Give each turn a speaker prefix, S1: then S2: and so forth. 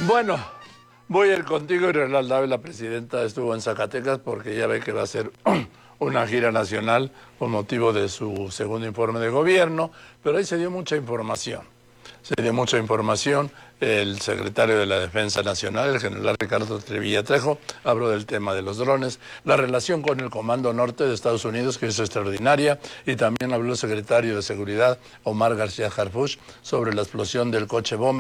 S1: Bueno, voy a ir contigo. Irelal Dávila, la presidenta, estuvo en Zacatecas porque ya ve que va a hacer una gira nacional con motivo de su segundo informe de gobierno, pero ahí se dio mucha información. El secretario de la Defensa Nacional, el general Ricardo Trevilla Trejo, habló del tema de los drones, la relación con el Comando Norte de Estados Unidos, que es extraordinaria, y también habló el secretario de Seguridad, Omar García Harfuch, sobre la explosión del coche bomba.